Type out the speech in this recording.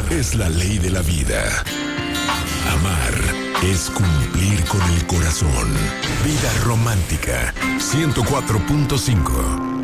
es la ley de la vida. Amar es cumplir con el corazón. Vida romántica 104.5.